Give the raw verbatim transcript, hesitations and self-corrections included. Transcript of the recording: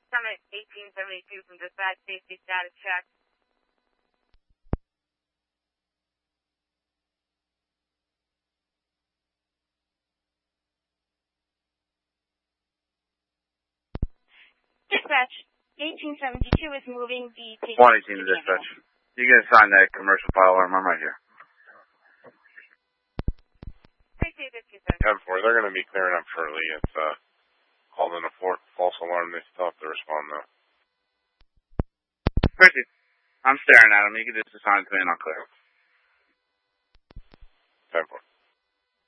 Summit eighteen seventy-two from dispatch, safety status check. Dispatch, eighteen seventy-two is moving the patient. one eighteen to dispatch. You can assign that commercial file alarm. I'm right here. ten four, they're going to be clearing up shortly. It's uh, called in a for- false alarm. They still have to respond, though. Chrissy, I'm staring at him. You can just assign it to me and I'll clear.